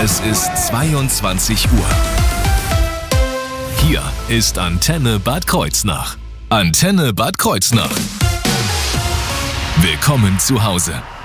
Es ist 22 Uhr. Hier ist Antenne Bad Kreuznach. Antenne Bad Kreuznach. Willkommen zu Hause.